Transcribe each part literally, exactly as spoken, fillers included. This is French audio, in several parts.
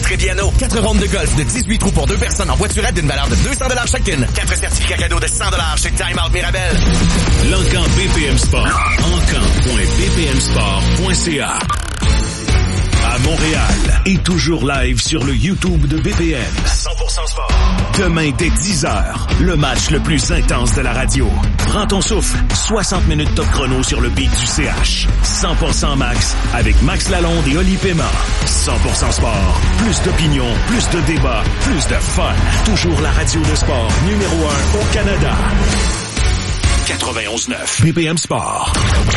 Tréviano. Quatre rondes de golf de dix-huit trous pour deux personnes en voiturette d'une valeur de deux cents dollars chacune. Quatre certificats cadeaux de cent dollars chez Time Out Mirabel. L'Encan B P M Sport. encan point b p m sport point c a. À Montréal et toujours live sur le YouTube de B P M. cent pour cent sport. Demain dès dix heures, le match le plus intense de la radio. Prends ton souffle, soixante minutes top chrono sur le beat du C H. cent pour cent Max avec Max Lalonde et Oli Pema. cent pour cent sport, plus d'opinion, plus de débats, plus de fun. Toujours la radio de sport numéro un au Canada. quatre-vingt-onze neuf B P M Sport.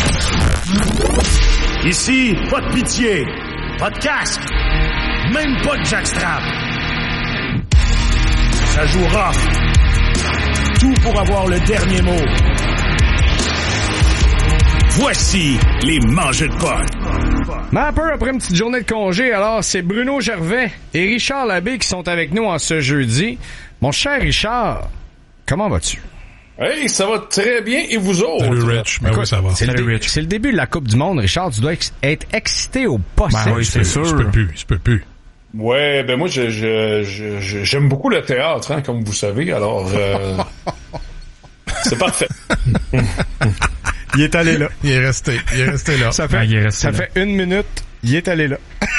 Ici, pas de pitié, pas de casque, même pas de jackstrap. Ça joue rough. Tout pour avoir le dernier mot. Voici les mangeux de potes. Mais un peu après une petite journée de congé, alors c'est Bruno Gervais et Richard Labbé qui sont avec nous en ce jeudi. Mon cher Richard, comment vas-tu? Hey, ça va très bien, et vous autres? Salut Rich, ben oui, ça va. C'est, Salut le, dé- Rich. c'est le début de la Coupe du Monde, Richard, tu dois ex- être excité au possible. Ben oui, c'est sûr. Je peux plus, je peux plus. Ouais, ben moi, je, je, je, je- j'aime beaucoup le théâtre, hein, comme vous savez, alors euh, c'est parfait. Il est allé là. Il est resté, il est resté là. Ça fait, Ben, il est resté ça là. fait une minute, il est allé là.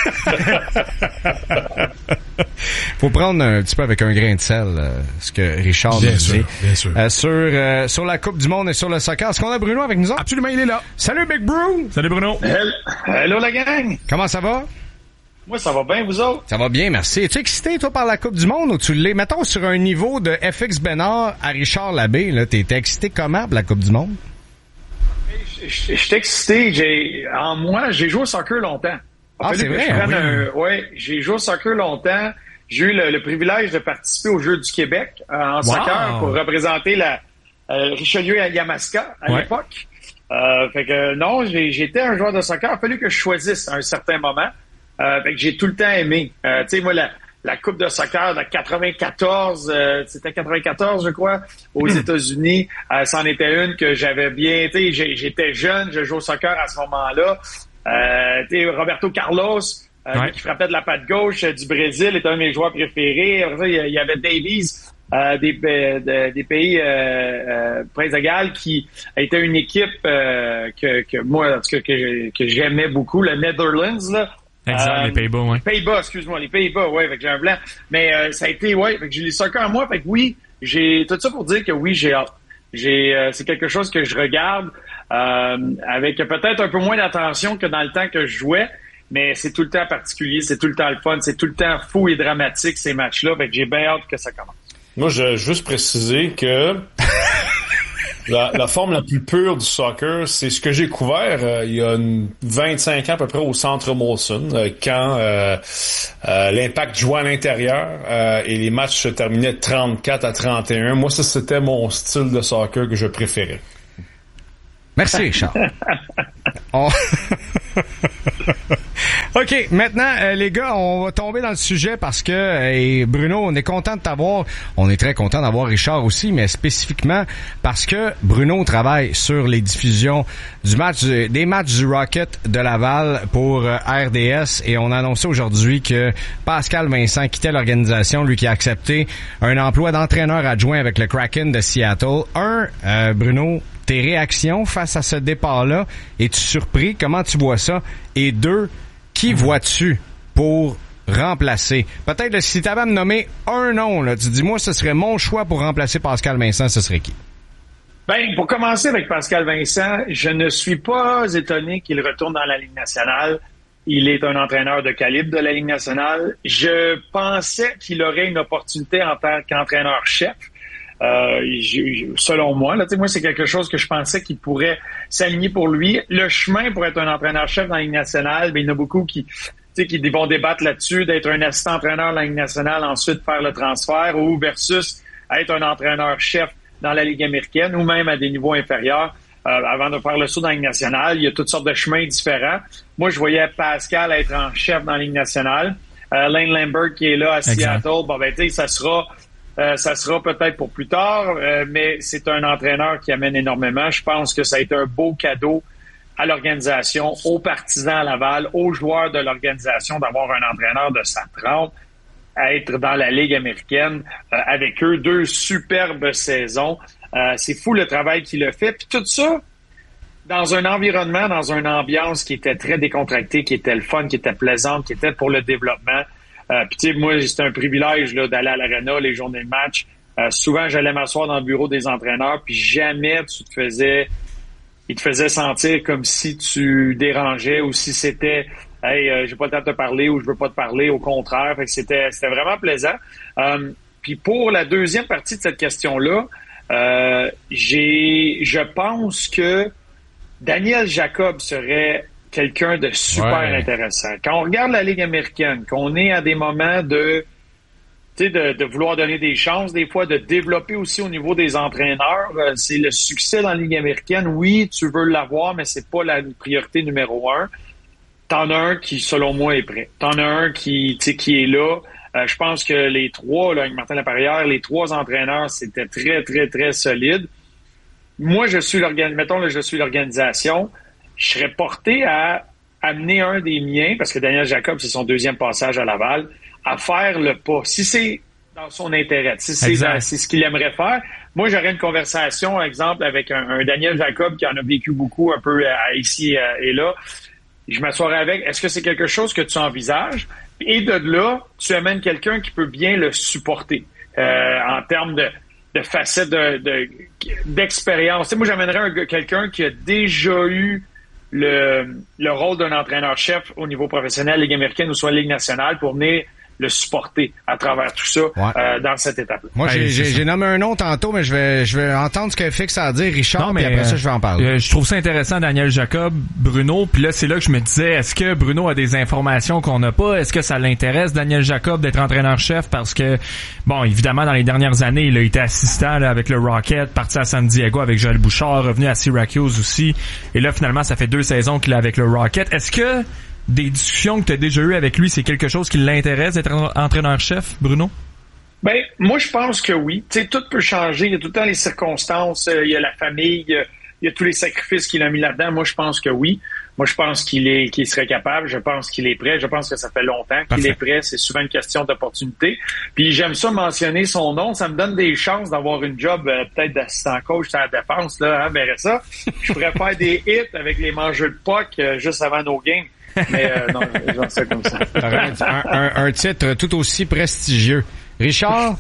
Faut prendre un petit peu avec un grain de sel euh, ce que Richard Bien nous sûr, dit. bien sûr. Euh, sur, euh, sur la Coupe du Monde et sur le soccer. Est-ce qu'on a Bruno avec nous autres? Absolument, il est là. Salut Big Bro! Salut Bruno. Hello la gang! Comment ça va? Moi, ça va bien, vous autres? Ça va bien, merci. Es-tu excité, toi, par la Coupe du Monde ou tu l'es? Mettons, sur un niveau de F X Bénard à Richard Labbé, là, t'es excité comment pour la Coupe du Monde? Je je- je suis excité. J'ai, en moi, j'ai joué au soccer longtemps. Ah, Fallu c'est que vrai, je prenne ah oui. un- ouais, j'ai joué au soccer longtemps. J'ai eu le, le privilège de participer aux Jeux du Québec euh, en soccer pour représenter la euh, Richelieu à Yamaska à Ouais. l'époque. Euh, fait que non, j'ai, j'étais un joueur de soccer. Il a fallu que je choisisse à un certain moment. Euh, fait que j'ai tout le temps aimé. Euh, tu sais, moi, la, la Coupe de soccer de quatre-vingt-quatorze, euh, c'était quatre-vingt-quatorze, je crois, aux États-Unis. Euh, c'en était une que j'avais bien... Tu sais, j'ai- j'étais jeune, je jouais au soccer à ce moment-là. Euh, tu sais, Roberto Carlos, euh, Ouais. qui frappait de la patte gauche euh, du Brésil, était un de mes joueurs préférés. Après ça, il y a- il y avait Davies, euh, des, euh, de- des pays euh, euh, Prince de Galles, qui était une équipe euh, que, que moi, en tout cas, que, que j'aimais beaucoup, le Netherlands, là. Exact, Euh, les Pays-Bas, ouais. Pays-Bas, excuse-moi, les Pays-Bas, ouais, fait que j'ai un blanc. Mais euh, ça a été, ouais, fait que j'ai les soccer en moi, fait que oui, j'ai tout ça pour dire que oui, j'ai hâte. J'ai, euh, c'est quelque chose que je regarde euh, avec peut-être un peu moins d'attention que dans le temps que je jouais, mais c'est tout le temps particulier, c'est tout le temps le fun, c'est tout le temps fou et dramatique ces matchs-là, fait que j'ai bien hâte que ça commence. Moi, je veux juste préciser que la, la forme la plus pure du soccer, c'est ce que j'ai couvert euh, il y a une vingt-cinq ans à peu près au Centre Molson, euh, quand euh, euh, l'Impact jouait à l'intérieur euh, et les matchs se terminaient trente-quatre à trente et un. Moi, ça, c'était mon style de soccer que je préférais. Merci, Richard. On- OK, maintenant, euh, les gars, on va tomber dans le sujet parce que, euh, et Bruno, on est content de t'avoir. On est très content d'avoir Richard aussi, mais spécifiquement parce que Bruno travaille sur les diffusions du match, du- des matchs du Rocket de Laval pour euh, R D S, et on a annoncé aujourd'hui que Pascal Vincent quittait l'organisation, lui qui a accepté un emploi d'entraîneur adjoint avec le Kraken de Seattle. Un, euh, Bruno, tes réactions face à ce départ-là, es-tu surpris? Comment tu vois ça? Et deux, qui vois-tu pour remplacer? Peut-être là, si tu avais à me nommer un nom, là, tu dis, moi, ce serait mon choix pour remplacer Pascal Vincent, ce serait qui? Ben, pour commencer avec Pascal Vincent, je ne suis pas étonné qu'il retourne dans la Ligue nationale. Il est un entraîneur de calibre de la Ligue nationale. Je pensais qu'il aurait une opportunité en tant qu'entraîneur-chef. Euh, j'ai- selon moi, là, tu sais, moi, c'est quelque chose que je pensais qu'il pourrait s'aligner pour lui. Le chemin pour être un entraîneur-chef dans la Ligue nationale, ben, il y en a beaucoup qui, tu sais, qui vont débattre là-dessus, d'être un assistant-entraîneur dans la Ligue nationale, ensuite faire le transfert, ou versus être un entraîneur-chef dans la Ligue américaine, ou même à des niveaux inférieurs, euh, avant de faire le saut dans la Ligue nationale. Il y a toutes sortes de chemins différents. Moi, je voyais Pascal être en chef dans la Ligue nationale. Euh, Lane Lambert qui est là à Seattle, bon, ben, tu sais, ça sera... Euh, ça sera peut-être pour plus tard, euh, mais c'est un entraîneur qui amène énormément. Je pense que ça a été un beau cadeau à l'organisation, aux partisans à Laval, aux joueurs de l'organisation d'avoir un entraîneur de sa trempe, à être dans la Ligue américaine euh, avec eux. Deux superbes saisons. Euh, c'est fou le travail qu'il a fait. Puis tout ça, dans un environnement, dans une ambiance qui était très décontractée, qui était le fun, qui était plaisante, qui était pour le développement. Euh, puis tu sais, moi, c'était un privilège là, d'aller à l'aréna les journées de match. Euh, souvent, j'allais m'asseoir dans le bureau des entraîneurs, puis jamais tu te faisais... Il te faisait sentir comme si tu dérangeais ou si c'était « Hey, euh, j'ai pas le temps de te parler » ou « Je veux pas te parler », au contraire. Fait que c'était, c'était vraiment plaisant. Euh, puis pour la deuxième partie de cette question-là, euh, j'ai, je pense que Daniel Jacob serait quelqu'un de super ouais. intéressant. Quand on regarde la Ligue américaine, qu'on est à des moments de... Tu sais, de, de vouloir donner des chances, des fois, de développer aussi au niveau des entraîneurs. Euh, c'est le succès dans la Ligue américaine. Oui, tu veux l'avoir, mais c'est pas la priorité numéro un. T'en as un qui, selon moi, est prêt. T'en as un qui, tu sais, qui est là. Euh, je pense que les trois, là, avec Martin Laperrière, les trois entraîneurs, c'était très, très, très solide. Moi, je suis l'organisation, mettons, là, je suis l'organisation. Je serais porté à amener un des miens, parce que Daniel Jacob, c'est son deuxième passage à Laval, à faire le pas. Si c'est dans son intérêt, si c'est, dans, c'est ce qu'il aimerait faire, moi, j'aurais une conversation, par exemple, avec un, un Daniel Jacob qui en a vécu beaucoup un peu à, ici et là. Je m'assoirais avec, est-ce que c'est quelque chose que tu envisages? Et de là, tu amènes quelqu'un qui peut bien le supporter euh, en termes de, de facettes de, de, d'expérience. Tu sais, moi, j'amènerais un, quelqu'un qui a déjà eu le, le rôle d'un entraîneur-chef au niveau professionnel, Ligue américaine ou soit Ligue nationale, pour venir le supporter à travers tout ça ouais. euh, dans cette étape-là. Moi, j'ai, j'ai, j'ai nommé un nom tantôt, mais je vais je vais entendre ce que Fix a à dire, Richard, non, mais après euh, ça, je vais en parler. Euh, je trouve ça intéressant, Daniel Jacob, Bruno, puis là, c'est là que je me disais, est-ce que Bruno a des informations qu'on n'a pas? Est-ce que ça l'intéresse, Daniel Jacob, d'être entraîneur-chef? Parce que, bon, évidemment, dans les dernières années, il a été assistant là, avec le Rocket, parti à San Diego avec Joël Bouchard, revenu à Syracuse aussi, et là, finalement, ça fait deux saisons qu'il est avec le Rocket. Est-ce que des discussions que tu as déjà eues avec lui, c'est quelque chose qui l'intéresse d'être entraîneur-chef, Bruno? Ben, moi, je pense que oui. Tu sais, tout peut changer. Il y a tout le temps les circonstances. Il y a la famille. Il y a tous les sacrifices qu'il a mis là-dedans. Moi, je pense que oui. Moi, je pense qu'il est, qu'il serait capable. Je pense qu'il est prêt. Je pense que ça fait longtemps qu'il Parfait. est prêt. C'est souvent une question d'opportunité. Puis, j'aime ça mentionner son nom. Ça me donne des chances d'avoir une job, euh, peut-être d'assistant coach à la défense, là. Hein, verrez ça. Je pourrais faire des hits avec les mangeurs de puck euh, juste avant nos games. Mais euh, non, j'en sais comme ça. un, un, un titre tout aussi prestigieux. Richard?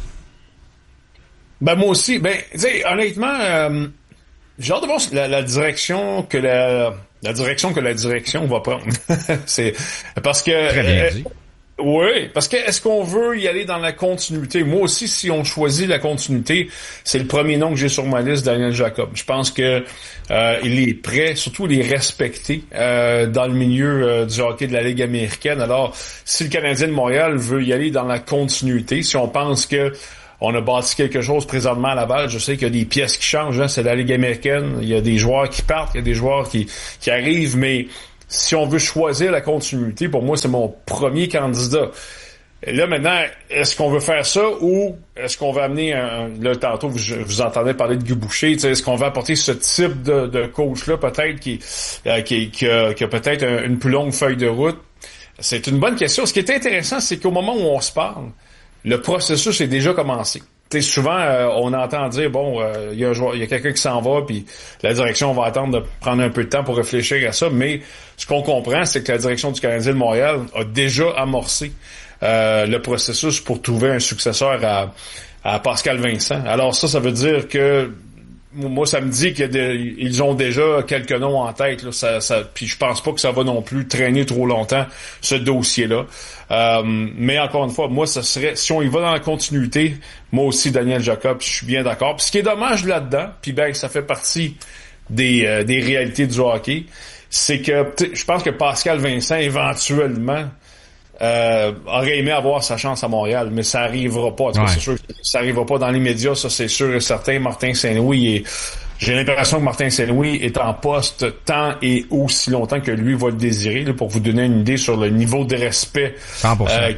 Ben moi aussi. Ben, tu sais, honnêtement, euh, j'ai hâte de voir la, la direction que la, la direction que la direction va prendre. C'est parce que. Très bien dit. Euh, Oui, parce que est-ce qu'on veut y aller dans la continuité? Moi aussi, si on choisit la continuité, c'est le premier nom que j'ai sur ma liste, Daniel Jacob. Je pense que euh, il est prêt, surtout il est respecté euh, dans le milieu euh, du hockey de la Ligue américaine. Alors, si le Canadien de Montréal veut y aller dans la continuité, si on pense que on a bâti quelque chose présentement à Laval, je sais qu'il y a des pièces qui changent, hein, c'est la Ligue américaine, il y a des joueurs qui partent, il y a des joueurs qui, qui arrivent, mais si on veut choisir la continuité, pour moi, c'est mon premier candidat. Et là, maintenant, est-ce qu'on veut faire ça ou est-ce qu'on va amener un... Là, tantôt, vous, vous entendez parler de Guy Boucher. Est-ce qu'on va apporter ce type de, de coach-là, peut-être, qui, euh, qui, qui, a, qui a peut-être un, une plus longue feuille de route? C'est une bonne question. Ce qui est intéressant, c'est qu'au moment où on se parle, le processus est déjà commencé. T'sais, souvent, euh, on entend dire, bon, il euh, y a un joueur, il y a quelqu'un qui s'en va, puis la direction va attendre de prendre un peu de temps pour réfléchir à ça, mais ce qu'on comprend, c'est que la direction du Canadien de Montréal a déjà amorcé euh, le processus pour trouver un successeur à, à Pascal Vincent. Alors ça, ça veut dire que moi, ça me dit qu'ils ont déjà quelques noms en tête. Là, ça, ça, puis je pense pas que ça va non plus traîner trop longtemps, ce dossier-là. Euh, mais encore une fois, moi, ça serait, si on y va dans la continuité, moi aussi, Daniel Jacob, je suis bien d'accord. Puis ce qui est dommage là-dedans, puis ben, ça fait partie des, euh, des réalités du hockey, c'est que je pense que Pascal Vincent, éventuellement, Euh, aurait aimé avoir sa chance à Montréal, mais ça arrivera pas. En tout cas, ouais. C'est sûr que ça arrivera pas dans les médias, ça c'est sûr et certain. Martin Saint-Louis est, j'ai l'impression que Martin Saint-Louis est en poste tant et aussi longtemps que lui va le désirer, là, pour vous donner une idée sur le niveau de respect euh,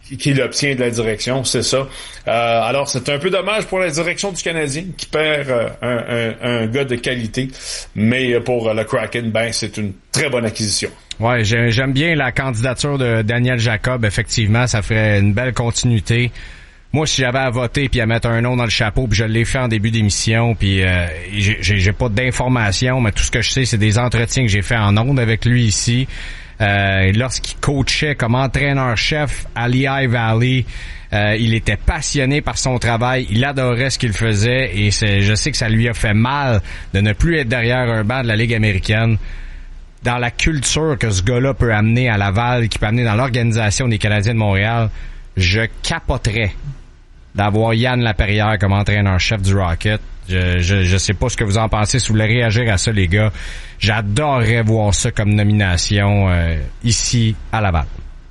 qu'il obtient de la direction, c'est ça. Euh, alors, c'est un peu dommage pour la direction du Canadien qui perd euh, un, un, un gars de qualité, mais pour le Kraken, ben c'est une très bonne acquisition. Ouais, j'aime bien la candidature de Daniel Jacob. Effectivement, ça ferait une belle continuité. Moi, si j'avais à voter puis à mettre un nom dans le chapeau, puis je l'ai fait en début d'émission, puis euh, j'ai, j'ai pas d'informations, mais tout ce que je sais, c'est des entretiens que j'ai fait en ondes avec lui ici. Euh, lorsqu'il coachait comme entraîneur-chef à Lehigh Valley, euh, il était passionné par son travail, il adorait ce qu'il faisait et c'est, je sais que ça lui a fait mal de ne plus être derrière un banc de la Ligue américaine. Dans la culture que ce gars-là peut amener à Laval, qui peut amener dans l'organisation des Canadiens de Montréal, je capoterais d'avoir Yann Laperrière comme entraîneur-chef du Rocket. Je, je, je sais pas ce que vous en pensez, si vous voulez réagir à ça, les gars. J'adorerais voir ça comme nomination euh, ici à Laval.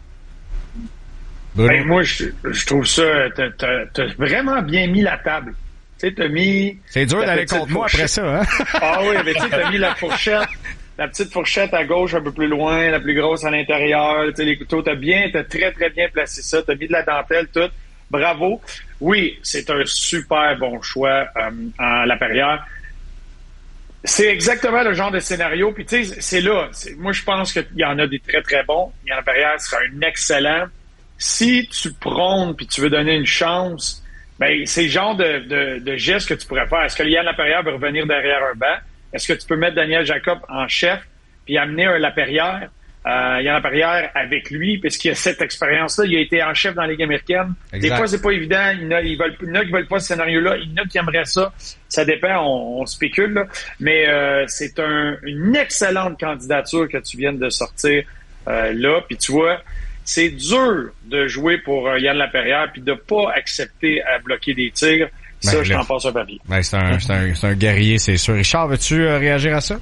Ben, moi, je, je trouve ça, t'as, t'as, t'as vraiment bien mis la table. Tu sais, t'as mis... C'est dur d'aller contre moi après ça, hein? Ah oui, mais tu sais, t'as mis la fourchette, la petite fourchette à gauche un peu plus loin, la plus grosse à l'intérieur, tu sais, les couteaux, t'as bien, t'as très, très bien placé ça, t'as mis de la dentelle, tout. Bravo. Oui, c'est un super bon choix euh, en Laperrière. C'est exactement le genre de scénario. Puis tu sais, c'est là. C'est, moi, je pense qu'il y en a des très, très bons. Yann Laperrière sera un excellent. Si tu prônes puis tu veux donner une chance, ben c'est le genre de, de, de geste que tu pourrais faire. Est-ce que Yann Laperrière veut revenir derrière un banc? Est-ce que tu peux mettre Daniel Jacob en chef puis amener un Laperrière? Euh, Yann Laperrière avec lui, parce qu'il a cette expérience-là, il a été en chef dans la Ligue américaine. Exact. Des fois, c'est pas évident. Il y en a, ils veulent, il y en a qui veulent pas ce scénario-là. Il y en a qui aimeraient ça. Ça dépend, on, on spécule, là. Mais euh, c'est un, une excellente candidature que tu viens de sortir euh, là. Puis tu vois, c'est dur de jouer pour euh, Yann Laperrière puis de pas accepter à bloquer des tigres. Ben, ça, là, je t'en passe un papier. Ben, c'est un, c'est un, c'est un guerrier, c'est sûr. Richard, veux-tu euh, réagir à ça?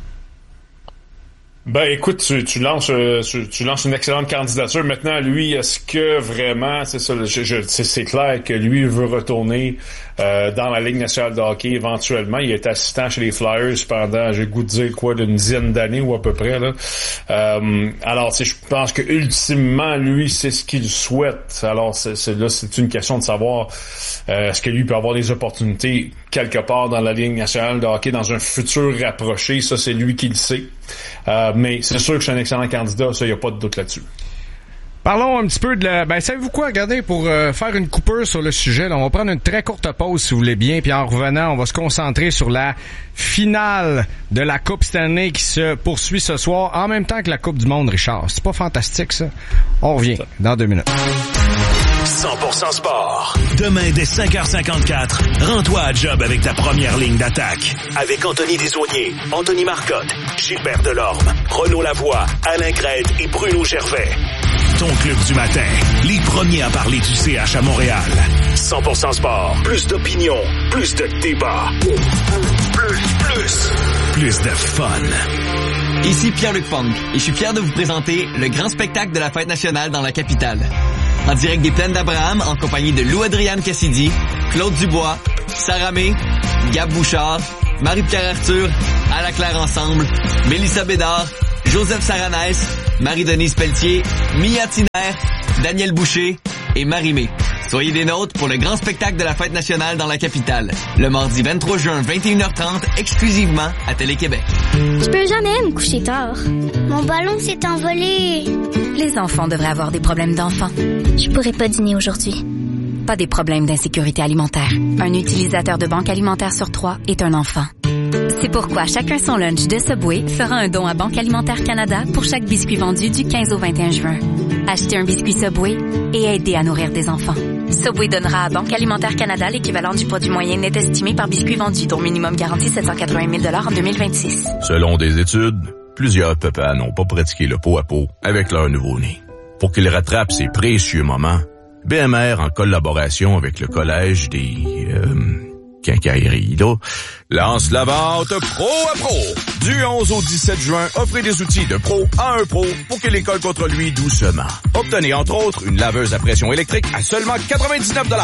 Ben écoute, tu, tu lances tu, tu lances une excellente candidature. Maintenant, lui, est-ce que vraiment, c'est ça, je, je, c'est, c'est clair que lui veut retourner euh, dans la Ligue nationale de hockey éventuellement. Il est assistant chez les Flyers pendant, j'ai le goût de dire quoi, d'une dizaine d'années ou à peu près là. Euh, alors, je pense que ultimement, lui, c'est ce qu'il souhaite. Alors, c'est, c'est là, c'est une question de savoir euh, est-ce que lui peut avoir des opportunités quelque part dans la Ligue nationale de hockey dans un futur rapproché. Ça, c'est lui qui le sait. Euh, mais c'est sûr que c'est un excellent candidat, ça, il n'y a pas de doute là-dessus. Parlons un petit peu de la... Ben, savez-vous quoi? Regardez, pour euh, faire une coupure sur le sujet, là, on va prendre une très courte pause, si vous voulez bien, puis en revenant, on va se concentrer sur la finale de la Coupe Stanley qui se poursuit ce soir, en même temps que la Coupe du Monde, Richard. C'est pas fantastique, ça? On revient dans deux minutes. cent pour cent sport. Demain, dès cinq heures cinquante-quatre, rends-toi à job avec ta première ligne d'attaque. Avec Anthony Desaulniers, Anthony Marcotte, Gilbert Delorme, Renaud Lavoie, Alain Crête et Bruno Gervais. Ton club du matin, les premiers à parler du C H à Montréal. cent pour cent sport, plus d'opinion, plus de débat. Plus, plus, plus de fun. Ici Pierre-Luc Funk et je suis fier de vous présenter le grand spectacle de la fête nationale dans la capitale. En direct des Plaines d'Abraham, en compagnie de Lou-Adriane Cassidy, Claude Dubois, Sarah May, Gab Bouchard, Marie-Pierre Arthur, À la Claire Ensemble, Mélissa Bédard, Joseph Saranès, Marie-Denise Pelletier, Mia Tiner, Daniel Boucher et Marie-Mé. Soyez des nôtres pour le grand spectacle de la fête nationale dans la capitale. Le mardi vingt-trois juin, vingt et une heures trente, exclusivement à Télé-Québec. Je peux jamais me coucher tard. Mon ballon s'est envolé. Les enfants devraient avoir des problèmes d'enfants. Je pourrais pas dîner aujourd'hui. Pas des problèmes d'insécurité alimentaire. Un utilisateur de banque alimentaire sur trois est un enfant. C'est pourquoi Chacun son lunch de Subway fera un don à Banque Alimentaire Canada pour chaque biscuit vendu du quinze au vingt et un juin. Achetez un biscuit Subway et aidez à nourrir des enfants. Subway donnera à Banque Alimentaire Canada l'équivalent du produit moyen net estimé par biscuit vendu, dont minimum garanti sept cent quatre-vingt mille dollars en deux mille vingt-six. Selon des études, plusieurs papas n'ont pas pratiqué le pot à pot avec leur nouveau-né. Pour qu'ils rattrapent ces précieux moments, B M R, en collaboration avec le Collège des... Euh, quincailleries, là, lance la vente Pro à Pro. Du onze au dix-sept juin, offrez des outils de pro à un pro pour que l'école contre lui doucement. Obtenez entre autres une laveuse à pression électrique à seulement quatre-vingt-dix-neuf dollars.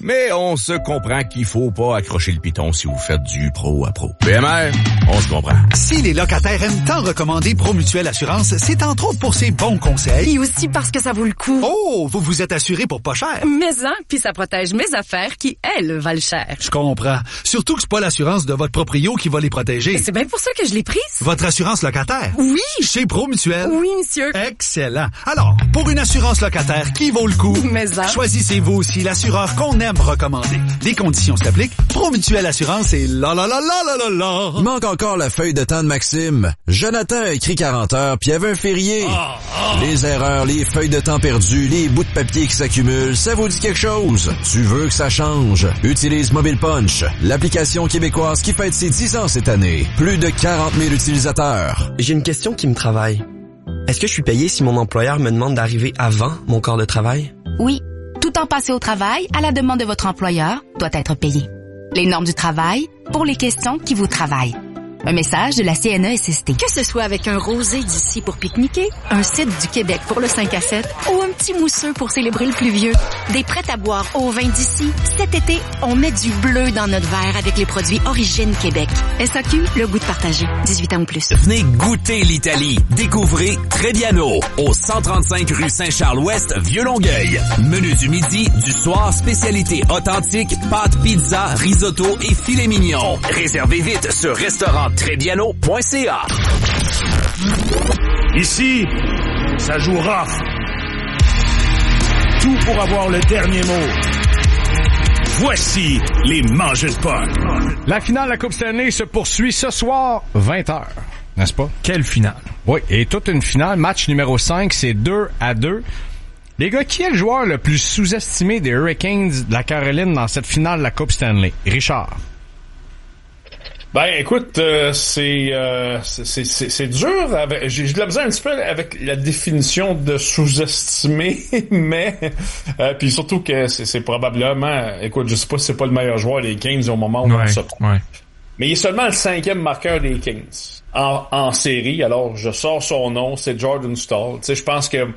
Mais on se comprend qu'il faut pas accrocher le piton si vous faites du pro à pro. B M R, on se comprend. Si les locataires aiment tant recommander Promutuelle Assurance, c'est entre autres pour ses bons conseils. Et aussi parce que ça vaut le coup. Oh, vous vous êtes assuré pour pas cher. Mais hein, puis ça protège mes affaires qui, elles, valent cher. Je comprends. Surtout que c'est pas l'assurance de votre proprio qui va les protéger. C'est bien pour ça que je l'ai prise. Votre assurance locataire? Oui. Chez Promutuelle? Oui, monsieur. Excellent. Alors, pour une assurance locataire qui vaut le coup, mais hein. choisissez-vous aussi l'assureur qu'on aime recommander. Les conditions s'appliquent. Promutuelle Assurance et la la la la la la la. Il manque encore la feuille de temps de Maxime. Jonathan a écrit quarante heures, puis il y avait un férié. Oh, oh. Les erreurs, les feuilles de temps perdues, les bouts de papier qui s'accumulent, ça vous dit quelque chose? Tu veux que ça change? Utilise Mobile Punch, l'application québécoise qui fête ses dix ans cette année. Plus de quarante mille utilisateurs. J'ai une question qui me travaille. Est-ce que je suis payé si mon employeur me demande d'arriver avant mon corps de travail? Oui. Tout temps passé au travail, à la demande de votre employeur, doit être payé. Les normes du travail, pour les questions qui vous travaillent. Un message de la C N E S S T. Que ce soit avec un rosé d'ici pour pique-niquer, un cidre du Québec pour le cinq à sept ou un petit mousseux pour célébrer le pluvieux. Des prêts à boire au vin d'ici. Cet été, on met du bleu dans notre verre avec les produits Origine Québec. S A Q, le goût de partager. dix-huit ans ou plus. Venez goûter l'Italie. Découvrez Trebbiano au cent trente-cinq rue Saint-Charles-Ouest, Vieux-Longueuil. Menu du midi, du soir, spécialité authentique, pâtes, pizza, risotto et filet mignon. Réservez vite sur restaurant Trebbiano point C A. Ici, ça joue rough. Tout pour avoir le dernier mot. Voici les mangeurs de potes. La finale de la Coupe Stanley se poursuit ce soir, vingt heures. N'est-ce pas? Quelle finale? Oui, et toute une finale. Match numéro cinq, c'est deux à deux. Les gars, qui est le joueur le plus sous-estimé des Hurricanes de la Caroline dans cette finale de la Coupe Stanley? Richard. Ben, écoute, euh, c'est, euh, c'est, c'est, c'est dur. Avec, j'ai, j'ai de la misère un petit peu avec la définition de sous-estimé, mais euh, puis surtout que c'est, c'est probablement, écoute, je sais pas si c'est pas le meilleur joueur des Kings au moment où ouais, on se prend. Ouais. Mais il est seulement le cinquième marqueur des Kings en, en série. Alors, je sors son nom, c'est Jordan Staal. Tu sais, je pense que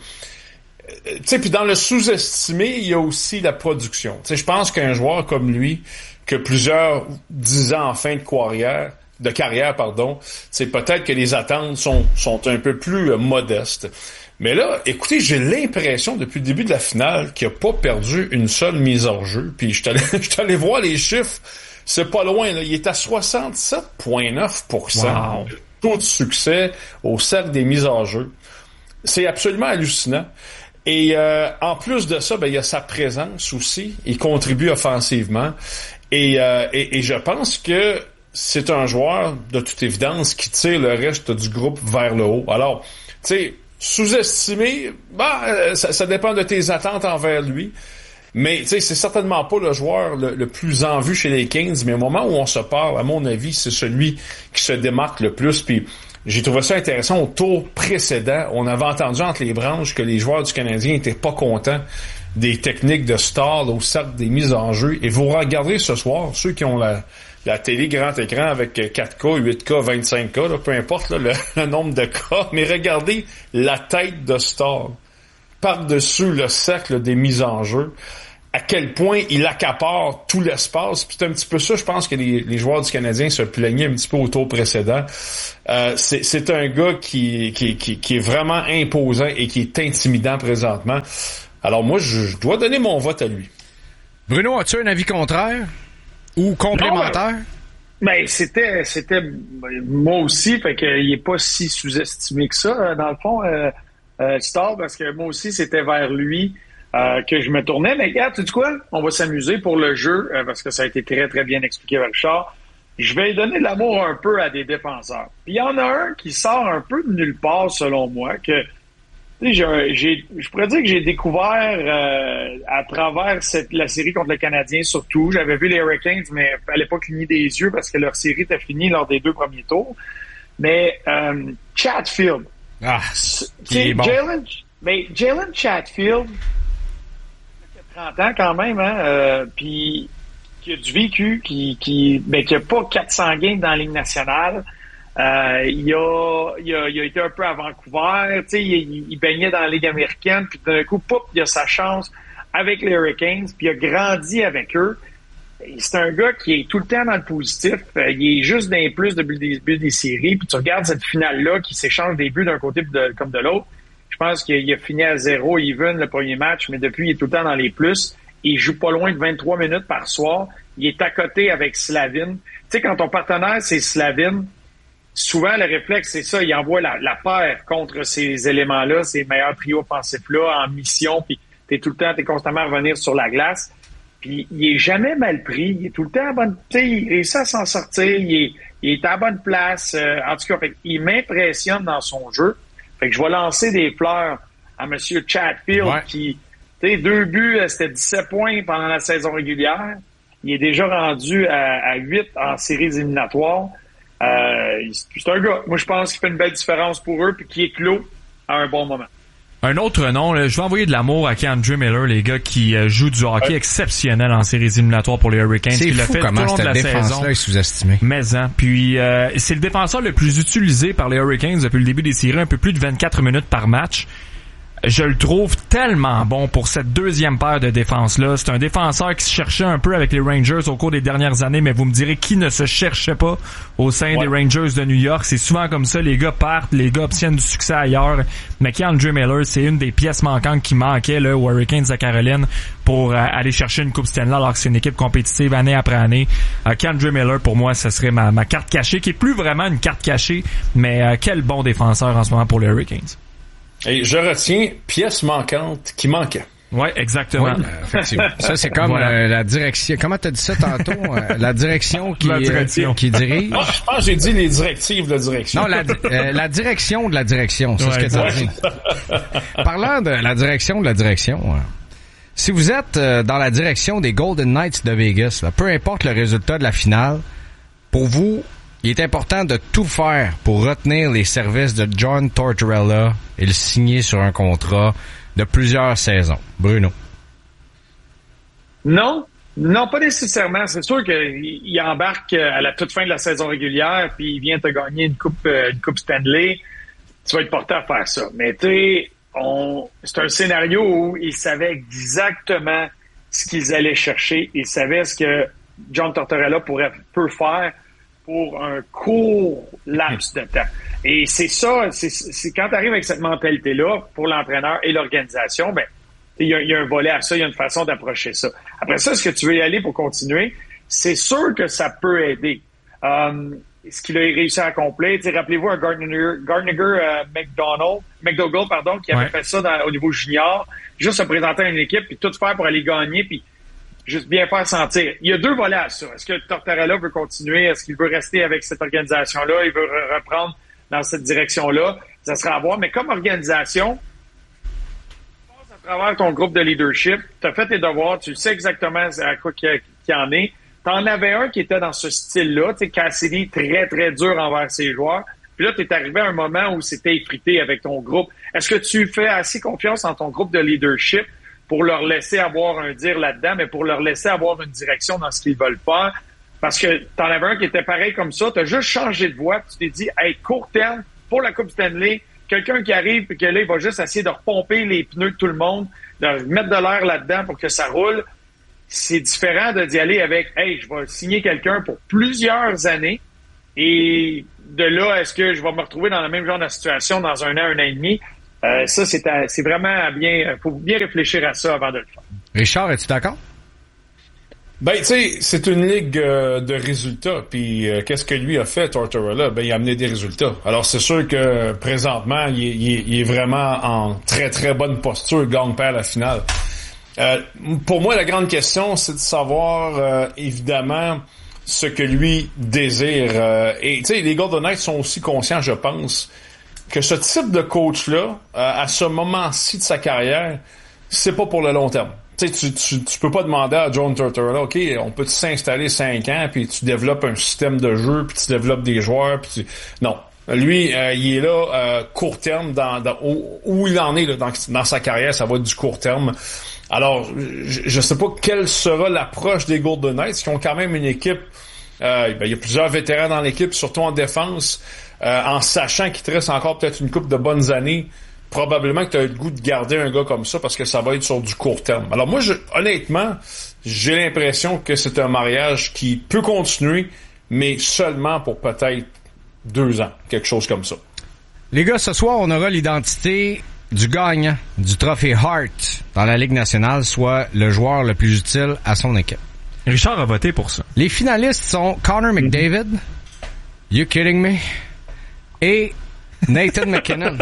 tu sais, puis dans le sous-estimé, il y a aussi la production. Tu sais, je pense qu'un joueur comme lui, que plusieurs dix ans en fin de carrière, de carrière, pardon, c'est peut-être que les attentes sont, sont un peu plus euh, modestes. Mais là, écoutez, j'ai l'impression depuis le début de la finale qu'il n'a pas perdu une seule mise hors jeu. Puis je suis allé, je suis allé voir les chiffres, c'est pas loin, là. Il est à soixante-sept virgule neuf pour cent. Wow. Taux de succès au cercle des mises hors jeu. C'est absolument hallucinant. Et euh, en plus de ça, ben il y a sa présence aussi. Il contribue offensivement. Et, euh, et, et je pense que c'est un joueur, de toute évidence, qui tire le reste du groupe vers le haut. Alors, tu sais, sous-estimé, ben, ça, ça dépend de tes attentes envers lui. Mais, tu sais, c'est certainement pas le joueur le, le plus en vue chez les Kings. Mais au moment où on se parle, à mon avis, c'est celui qui se démarque le plus. Puis, j'ai trouvé ça intéressant. Au tour précédent, on avait entendu entre les branches que les joueurs du Canadien étaient pas contents des techniques de Staal au cercle des mises en jeu. Et vous regardez ce soir, ceux qui ont la, la télé grand écran avec quatre K, huit K, vingt-cinq K, là, peu importe là, le, le nombre de cas, mais regardez la tête de Staal par-dessus le cercle des mises en jeu, à quel point il accapare tout l'espace. Puis c'est un petit peu ça, je pense que les, les joueurs du Canadien se plaignaient un petit peu au tour précédent. Euh, c'est, c'est un gars qui, qui, qui, qui est vraiment imposant et qui est intimidant présentement. Alors moi, je, je dois donner mon vote à lui. Bruno, as-tu un avis contraire ou complémentaire? Non, ben, ben, c'était, c'était moi aussi, fait qu'il est pas si sous-estimé que ça, dans le fond, euh, euh, Staal, parce que moi aussi, c'était vers lui euh, que je me tournais. Mais regarde, tu sais quoi? On va s'amuser pour le jeu, euh, parce que ça a été très, très bien expliqué par Richard. Je vais donner de l'amour un peu à des défenseurs. Puis il y en a un qui sort un peu de nulle part, selon moi, que J'ai, j'ai, je pourrais dire que j'ai découvert euh, à travers cette, la série contre le Canadien surtout. J'avais vu les Hurricanes, mais fallait pas cligner des yeux parce que leur série était finie lors des deux premiers tours. Mais euh, Chatfield, ah, qui est bon. Jalen, mais Jalen Chatfield, trente ans quand même, hein, euh, puis qui a du vécu, qui, qui, ben, qui a pas quatre cents games dans la Ligue nationale. Euh, il, a, il, a, il a été un peu à Vancouver, tu sais, il, il baignait dans la Ligue américaine, puis d'un coup, pop, il a sa chance avec les Hurricanes, puis il a grandi avec eux. C'est un gars qui est tout le temps dans le positif. Euh, il est juste dans les plus depuis le début des séries. Puis tu regardes cette finale-là qui s'échange des buts d'un côté de, comme de l'autre. Je pense qu'il a fini à zéro even le premier match, mais depuis, il est tout le temps dans les plus. Il joue pas loin de vingt-trois minutes par soir. Il est à côté avec Slavin. Tu sais, quand ton partenaire, c'est Slavin, souvent, le réflexe, c'est ça. Il envoie la, la paire contre ces éléments-là, ces meilleurs trios offensifs-là en mission. Puis t'es tout le temps, t'es constamment à revenir sur la glace. Puis il est jamais mal pris, il est tout le temps à bonne, tu sais, il réussit à s'en sortir, il est, il est à bonne place. Euh, en tout cas, fait, il m'impressionne dans son jeu. Fait que je vais lancer des fleurs à Monsieur Chatfield ouais. qui, tu sais, deux buts, c'était dix-sept points pendant la saison régulière. Il est déjà rendu à, à huit en séries éliminatoires. Euh, c'est un gars, moi je pense qu'il fait une belle différence pour eux puis qui est clos à un bon moment. Un autre nom, là, je vais envoyer de l'amour à K'Andre Miller, les gars qui euh, jouent du hockey ouais. exceptionnel en séries éliminatoires pour les Hurricanes. C'est fou fait comment tout au long de la saison. Est sous-estimé. Mais hein, puis euh, c'est le défenseur le plus utilisé par les Hurricanes depuis le début des séries, un peu plus de vingt-quatre minutes par match. Je le trouve tellement bon pour cette deuxième paire de défense-là. C'est un défenseur qui se cherchait un peu avec les Rangers au cours des dernières années, mais vous me direz qui ne se cherchait pas au sein ouais. des Rangers de New York. C'est souvent comme ça, les gars partent, les gars obtiennent du succès ailleurs. Mais K'Andre Miller, c'est une des pièces manquantes qui manquait là, aux Hurricanes de Caroline pour euh, aller chercher une Coupe Stanley alors que c'est une équipe compétitive année après année. Euh, K'Andre Miller, pour moi, ce serait ma, ma carte cachée, qui est plus vraiment une carte cachée, mais euh, quel bon défenseur en ce moment pour les Hurricanes. Et je retiens pièce manquante qui manquait. Ouais, exactement. Oui, effectivement. Ça, c'est comme voilà. euh, la direction. Comment t'as dit ça tantôt? Euh, la direction qui, la direction. Euh, qui dirige. Moi, je pense que j'ai dit les directives de la direction. Non, la, euh, la direction de la direction. C'est ouais, ce que t'as ouais. dit. Parlant de la direction de la direction, euh, si vous êtes euh, dans la direction des Golden Knights de Vegas, là, peu importe le résultat de la finale, pour vous, il est important de tout faire pour retenir les services de John Tortorella et le signer sur un contrat de plusieurs saisons. Bruno. Non, non, pas nécessairement. C'est sûr qu'il embarque à la toute fin de la saison régulière puis il vient te gagner une coupe, une coupe Stanley. Tu vas être porté à faire ça. Mais tu sais, on, c'est un scénario où ils savaient exactement ce qu'ils allaient chercher. Ils savaient ce que John Tortorella pourrait, peut faire pour un court laps de temps. Et c'est ça, c'est, c'est quand tu arrives avec cette mentalité-là, pour l'entraîneur et l'organisation, ben, il y a, y a un volet à ça, il y a une façon d'approcher ça. Après ça, est-ce que tu veux y aller pour continuer? C'est sûr que ça peut aider. Um, ce qu'il a réussi à accomplir, rappelez-vous un Gardner, Gardner euh, McDonald, McDougall, pardon, qui avait ouais. fait ça dans, au niveau junior, juste se présenter à une équipe, puis tout faire pour aller gagner, puis juste bien faire sentir. Il y a deux volets à ça. Est-ce que Tortorella veut continuer? Est-ce qu'il veut rester avec cette organisation-là? Il veut reprendre dans cette direction-là? Ça sera à voir. Mais comme organisation, tu passes à travers ton groupe de leadership, tu as fait tes devoirs, tu sais exactement à quoi qu'il y en est. Tu en avais un qui était dans ce style-là, tu sais, Cassidy, très, très dur envers ses joueurs. Puis là, tu es arrivé à un moment où c'était effrité avec ton groupe. Est-ce que tu fais assez confiance en ton groupe de leadership pour leur laisser avoir un dire là-dedans, mais pour leur laisser avoir une direction dans ce qu'ils veulent faire? Parce que t'en avais un qui était pareil comme ça, t'as juste changé de voie, puis tu t'es dit, hey, court terme, pour la Coupe Stanley, quelqu'un qui arrive, puis que là, il va juste essayer de repomper les pneus de tout le monde, de mettre de l'air là-dedans pour que ça roule. C'est différent de d'y aller avec, hey, je vais signer quelqu'un pour plusieurs années, et de là, est-ce que je vais me retrouver dans le même genre de situation dans un an, un an et demi? Euh, ça, c'est, à, c'est vraiment à bien, faut bien réfléchir à ça avant de le faire. Richard, es-tu d'accord? Ben, tu sais, c'est une ligue euh, de résultats. Puis, euh, qu'est-ce que lui a fait, Tortorella? Ben, il a amené des résultats. Alors, c'est sûr que présentement, il est, il est, il est vraiment en très, très bonne posture, gagne-perd la finale. Euh, pour moi, la grande question, c'est de savoir, euh, évidemment, ce que lui désire. Euh, et, tu sais, les Golden Knights sont aussi conscients, je pense, que ce type de coach-là, euh, à ce moment-ci de sa carrière, c'est pas pour le long terme. Tu sais, tu, tu, tu peux pas demander à John Tortorella, OK, on peut s'installer cinq ans, puis tu développes un système de jeu, puis tu développes des joueurs, puis tu... Non. Lui, euh, il est là, euh, court terme, dans, dans où, où il en est là, dans, dans sa carrière, ça va être du court terme. Alors, je, je sais pas quelle sera l'approche des Golden Knights, qui ont quand même une équipe, euh, ben, il y a plusieurs vétérans dans l'équipe, surtout en défense, euh, en sachant qu'il te reste encore peut-être une couple de bonnes années probablement que tu as le goût de garder un gars comme ça parce que ça va être sur du court terme. Alors moi, je, honnêtement, j'ai l'impression que c'est un mariage qui peut continuer, mais seulement pour peut-être deux ans, quelque chose comme ça. Les gars, ce soir, on aura l'identité du gagnant du trophée Hart dans la Ligue nationale, soit le joueur le plus utile à son équipe. Richard a voté pour ça. Les finalistes sont Connor McDavid, You Kidding Me, et Nathan McKinnon.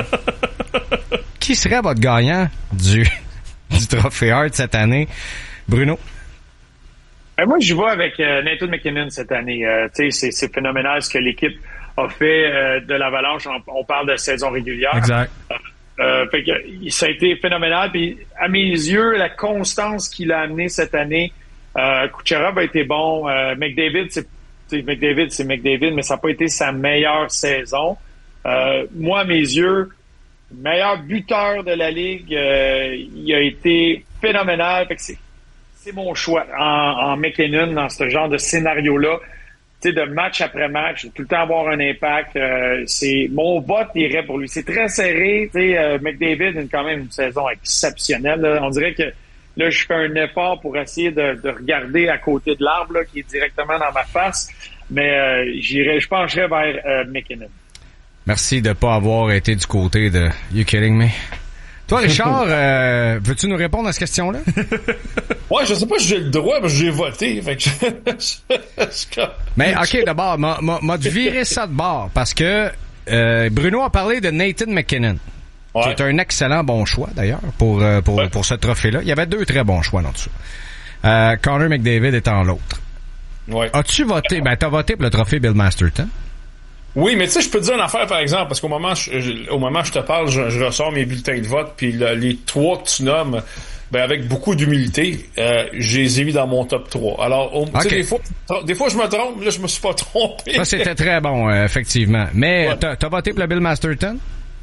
Qui serait votre gagnant du, du trophée Hart cette année? Bruno? Ben moi, je vais avec euh, Nathan McKinnon cette année. Euh, tu sais, c'est, c'est phénoménal ce que l'équipe a fait euh, de l'Avalanche. On, on parle de saison régulière. Exact. Euh, euh, fait que, ça a été phénoménal. Puis, à mes yeux, la constance qu'il a amenée cette année, euh, Kucherov a été bon. Euh, McDavid, c'est, McDavid, c'est McDavid, mais ça n'a pas été sa meilleure saison. Euh, moi, à mes yeux, meilleur buteur de la Ligue, euh, il a été phénoménal. Fait que c'est, c'est mon choix en, en McKinnon dans ce genre de scénario-là. Tu sais, de match après match, tout le temps avoir un impact. Euh, c'est mon vote irait pour lui. C'est très serré. Tu sais, euh, McDavid a quand même une saison exceptionnelle. Là. On dirait que là, je fais un effort pour essayer de, de regarder à côté de l'arbre là, qui est directement dans ma face. Mais euh, j'irais, je pencherais vers euh, McKinnon. Merci de pas avoir été du côté de You Kidding Me. Toi, Richard, euh, veux-tu nous répondre à cette question-là? Ouais, je sais pas si j'ai le droit, mais j'ai voté. Fait que mais OK, d'abord, m'a, m'a, m'a viré ça de bord parce que euh, Bruno a parlé de Nathan McKinnon, ouais. qui est un excellent bon choix, d'ailleurs, pour, euh, pour, ouais. pour ce trophée-là. Il y avait deux très bons choix là-dessus. Euh, Connor McDavid étant l'autre. Ouais. As-tu voté? Ben, t'as voté pour le trophée Bill Masterton. Oui, mais tu sais, je peux te dire une affaire, par exemple, parce qu'au moment je, je, au moment où je te parle, je, je ressors mes bulletins de vote, puis le, les trois que tu nommes, ben avec beaucoup d'humilité, euh, je les ai mis dans mon top trois. Alors, au, okay. tu sais, des fois, des fois, je me trompe, là, je me suis pas trompé. Ça, c'était très bon, euh, effectivement. Mais ouais. t'as, t'as voté pour le Bill Masterton?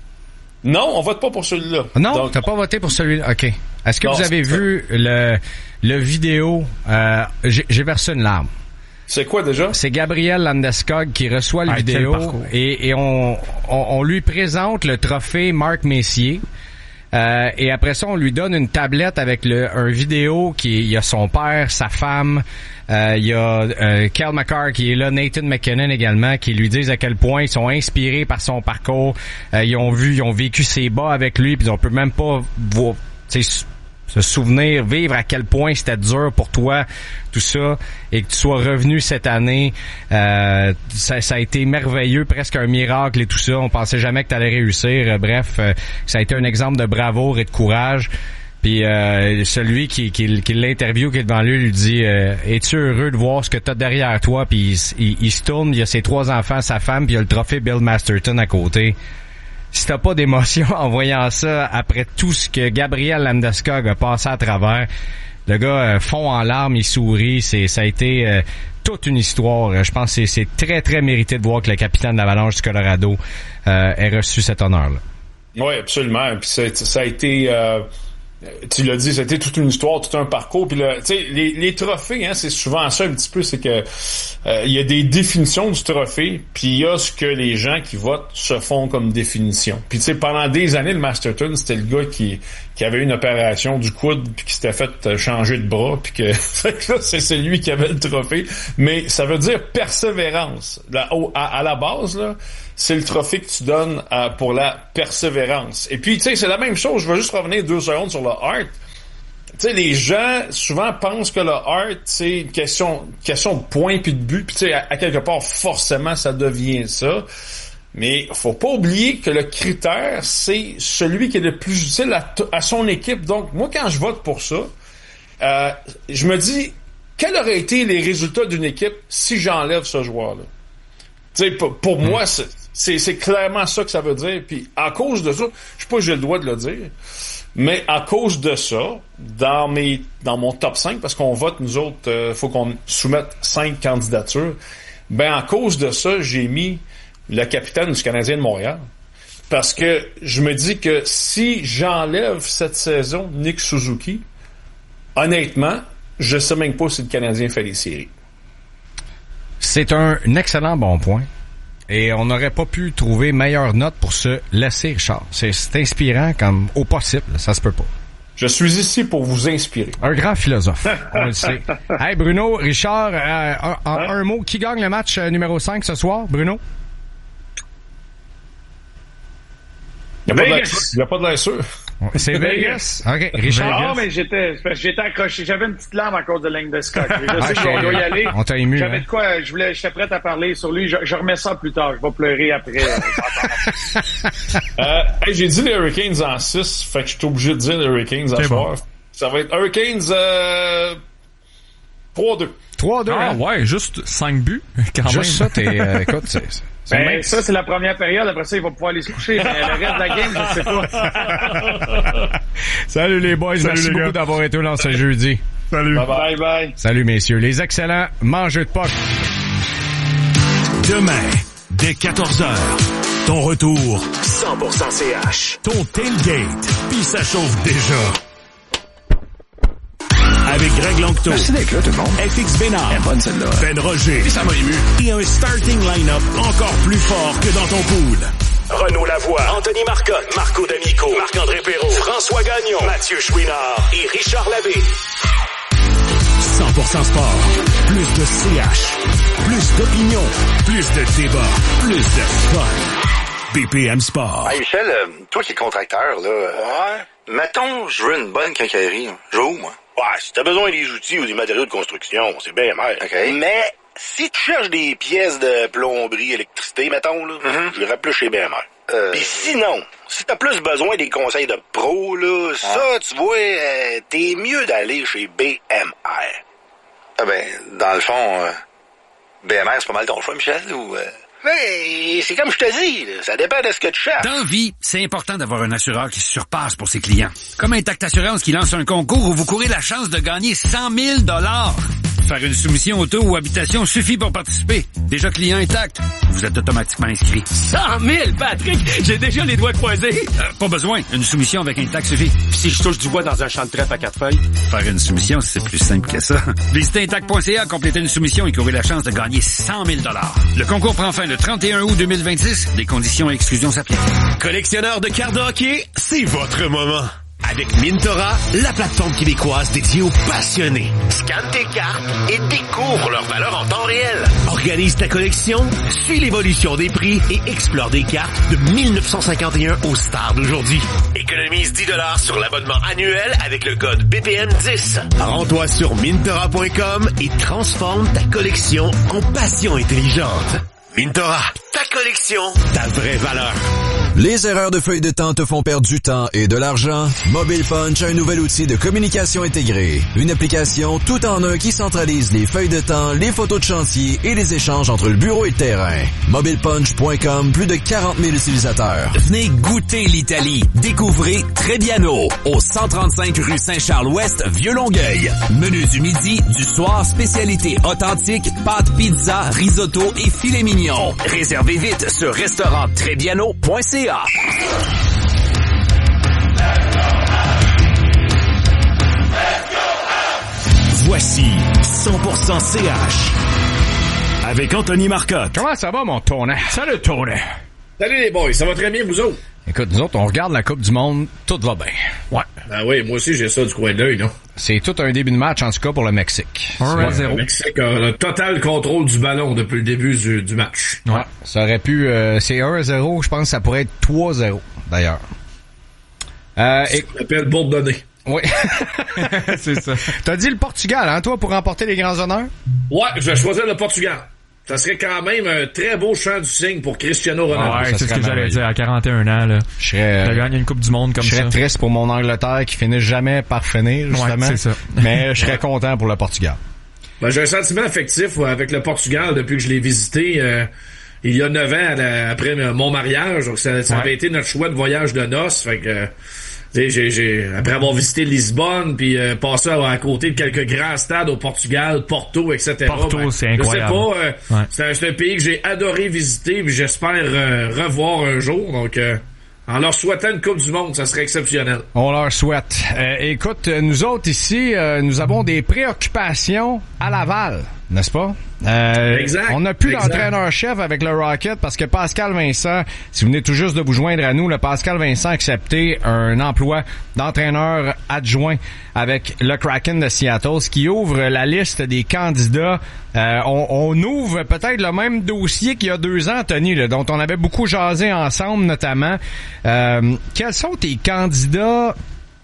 Non, on vote pas pour celui-là. Non, Donc, t'as pas voté pour celui-là. OK. Est-ce que non, vous avez vu le, le vidéo, euh, j'ai, j'ai versé une larme. C'est quoi déjà? C'est Gabriel Landeskog qui reçoit le ah, vidéo et, et on, on, on lui présente le trophée Marc Messier. Euh, et après ça, on lui donne une tablette avec le, un vidéo qui il y a son père, sa femme, euh, il y a euh, Cal McCarr qui est là, Nathan McKinnon également, qui lui disent à quel point ils sont inspirés par son parcours. Euh, ils ont vu, ils ont vécu ses bas avec lui, puis on peut même pas voir, tu sais, se souvenir, vivre à quel point c'était dur pour toi, tout ça, et que tu sois revenu cette année. Euh, ça, ça a été merveilleux, presque un miracle et tout ça. On pensait jamais que tu allais réussir. Euh, bref, euh, ça a été un exemple de bravoure et de courage. Puis euh, celui qui, qui, qui l'interview, qui est devant lui, lui dit euh, « Es-tu heureux de voir ce que t'as derrière toi? » Puis il, il, il se tourne, il y a ses trois enfants, sa femme, puis il y a le trophée Bill Masterton à côté. Si t'as pas d'émotion en voyant ça, après tout ce que Gabriel Landeskog a passé à travers, le gars euh, fond en larmes, il sourit, c'est ça a été euh, toute une histoire. Je pense que c'est, c'est très, très mérité de voir que le capitaine de l'Avalanche du Colorado euh, ait reçu cet honneur-là. Oui, absolument. Puis ça, ça a été... Euh... Tu l'as dit, c'était toute une histoire, tout un parcours. Puis là, tu sais, les, les trophées, hein, c'est souvent ça un petit peu, c'est que euh, il y a des définitions du trophée, puis il y a ce que les gens qui votent se font comme définition. Puis tu sais, pendant des années, le Masterton, c'était le gars qui qui avait une opération du coude, puis qui s'était fait changer de bras, puis que là, c'est celui qui avait le trophée. Mais ça veut dire persévérance. Là, à, à la base, là. C'est le trophée que tu donnes euh, pour la persévérance. Et puis, tu sais, c'est la même chose. Je vais juste revenir deux secondes sur le Hart. Tu sais, les gens, souvent, pensent que le Hart, c'est une question, question de points puis de but. Puis, tu sais, à, à quelque part, forcément, ça devient ça. Mais faut pas oublier que le critère, c'est celui qui est le plus utile à, t- à son équipe. Donc, moi, quand je vote pour ça, euh, je me dis, quels auraient été les résultats d'une équipe si j'enlève ce joueur-là? Tu sais, pour, pour mmh. moi, c'est... C'est, c'est clairement ça que ça veut dire. Puis à cause de ça, je sais pas si j'ai le droit de le dire, mais à cause de ça, dans mes dans mon top cinq, parce qu'on vote, nous autres, euh, faut qu'on soumette cinq candidatures, ben à cause de ça, j'ai mis le capitaine du Canadien de Montréal. Parce que je me dis que si j'enlève cette saison Nick Suzuki, honnêtement, je sais même pas si le Canadien fait les séries. C'est un excellent bon point. Et on n'aurait pas pu trouver meilleure note pour se laisser, Richard. C'est, c'est inspirant comme au possible. Ça se peut pas. Je suis ici pour vous inspirer. Un grand philosophe, on le sait. Hey Bruno, Richard, euh, en, en hein? un mot, qui gagne le match euh, numéro cinq ce soir, Bruno? Il n'y a, a pas de l'air sûr. C'est Vegas. OK, Richard. Non, mais j'étais, j'étais accroché. J'avais une petite larme à cause de Lang Scott. Je sais qu'on doit y aller. On t'a ému. J'avais hein? de quoi, je voulais, j'étais prêt à parler sur lui. Je, je remets ça plus tard. Je vais pleurer après. euh, hey, j'ai dit les Hurricanes en six, fait que je suis obligé de dire les Hurricanes à soir. Bon. Ça va être Hurricanes euh, trois deux. trois deux, Ah hein? ouais, juste cinq buts, quand juste même. ça, t'es, euh, écoute, c'est... c'est ben, ça, c'est la première période. Après ça, il va pouvoir aller se coucher. Mais le reste de la game, je sais pas. Salut les boys. Salut Merci les beaucoup gars. d'avoir été là ce jeudi. Salut. Bye bye. bye. Salut messieurs. Les excellents mangeux de poche. Demain, dès quatorze heures, ton retour cent pour cent C H. Ton tailgate, puis ça chauffe déjà. Avec Greg Longto. Merci d'être là, tout le monde. F X Bénard. Elle est bonne, celle-là. Ben Roger. Et ça m'a ému. Et un starting line-up encore plus fort que dans ton pool. Renaud Lavoie, Anthony Marcotte, Marco D'Amico, Marc-André Perrault, François Gagnon, Mathieu Chouinard et Richard Labbé. cent pour cent sport. Plus de C H. Plus d'opinion. Plus de débat. Plus de fun. B P M Sport. Hey Michel, euh, toi qui es contracteur, là. Ouais. Mettons, je veux une bonne quincaillerie. Je veux où, moi? Ouais, si t'as besoin des outils ou des matériaux de construction, c'est bien mal. OK. Mais si tu cherches des pièces de plomberie, électricité, mettons, là, mm-hmm. j'irais plus chez B M R. Euh... Puis sinon, si t'as plus besoin des conseils de pro, là, ah. ça, tu vois, euh, t'es mieux d'aller chez B M R. Ah ben, dans le fond, euh, B M R, c'est pas mal ton choix, Michel, ou... Euh... Mais c'est comme je te dis, là, ça dépend de ce que tu cherches. Dans vie, c'est important d'avoir un assureur qui se surpasse pour ses clients. Comme Intact Assurance qui lance un concours où vous courez la chance de gagner cent mille dollars. Faire une soumission auto ou habitation suffit pour participer. Déjà client Intact, vous êtes automatiquement inscrit. cent mille, Patrick! J'ai déjà les doigts croisés. Euh, pas besoin, une soumission avec Intact suffit. Puis si je touche du bois dans un champ de trèfle à quatre feuilles? Faire une soumission, c'est plus simple que ça. Visitez intact point c a, complétez une soumission et courez la chance de gagner cent mille dollars. Le concours prend fin le trente et un août deux mille vingt-six. Des conditions et exclusions s'appliquent. Collectionneur de cartes de hockey, c'est votre moment. Avec Mintora, la plateforme québécoise dédiée aux passionnés. Scanne tes cartes et découvre leur valeur en temps réel. Organise ta collection, suis l'évolution des prix et explore des cartes de dix-neuf cent cinquante et un aux stars d'aujourd'hui. Économise dix dollars sur l'abonnement annuel avec le code B P M dix. Rends-toi sur mintora point com et transforme ta collection en passion intelligente. Mintora, ta collection, ta vraie valeur. Les erreurs de feuilles de temps te font perdre du temps et de l'argent? Mobile Punch a un nouvel outil de communication intégrée. Une application tout en un qui centralise les feuilles de temps, les photos de chantier et les échanges entre le bureau et le terrain. mobile punch point com, plus de quarante mille utilisateurs. Venez goûter l'Italie. Découvrez Trebbiano, au cent trente-cinq rue Saint-Charles-Ouest, Vieux-Longueuil. Menu du midi, du soir, spécialité authentique, pâtes, pizza, risotto et filet mignon. Réservez vite sur restaurant trebbiano point c a. Voici cent pour cent C H avec Anthony Marcotte. Comment ça va, mon tournant? Salut, tournant. Salut les boys, ça va très bien, vous autres? Écoute, nous autres, on regarde la Coupe du Monde, tout va bien. Ouais. Ah oui, moi aussi, j'ai ça du coin de l'œil, non? C'est tout un début de match, en tout cas, pour le Mexique. un à zéro. Le Mexique a le total contrôle du ballon depuis le début du, du match. Ouais. Ça aurait pu... Euh, c'est un à zéro, je pense que ça pourrait être trois à zéro, d'ailleurs. Euh, et... Ça s'appelle bourdonner. Oui. C'est ça. T'as dit le Portugal, hein, toi, pour remporter les grands honneurs? Ouais, je vais choisir le Portugal. Ça serait quand même un très beau chant du cygne pour Cristiano Ronaldo. Ah ouais, c'est ce que j'allais dire. À quarante et un ans, là. Je serais... T'as gagné une Coupe du Monde comme ça. Je ça. serais triste pour mon Angleterre qui finit jamais par finir, justement. Ouais, c'est ça. Mais je serais content pour le Portugal. Ben, j'ai un sentiment affectif ouais, avec le Portugal depuis que je l'ai visité euh, il y a neuf ans à la, après mon mariage. Donc ça, ça ouais. avait été notre choix de voyage de noces. Fait que... Euh, J'ai, j'ai, après avoir visité Lisbonne, puis euh, passé à, à côté de quelques grands stades au Portugal, Porto, et cetera. Porto, ben, c'est incroyable. Je sais pas, euh, ouais. c'est, un, c'est un pays que j'ai adoré visiter, puis j'espère euh, revoir un jour. Donc, euh, en leur souhaitant une Coupe du Monde, ça serait exceptionnel. On leur souhaite. Euh, écoute, nous autres ici, euh, nous avons des préoccupations à Laval, n'est-ce pas? Euh, exact. On n'a plus exact. d'entraîneur-chef avec le Rocket parce que Pascal Vincent, si vous venez tout juste de vous joindre à nous, le Pascal Vincent a accepté un emploi d'entraîneur adjoint avec le Kraken de Seattle, ce qui ouvre la liste des candidats. Euh, on, on ouvre peut-être le même dossier qu'il y a deux ans, Tony, là, dont on avait beaucoup jasé ensemble notamment. Euh, quels sont tes candidats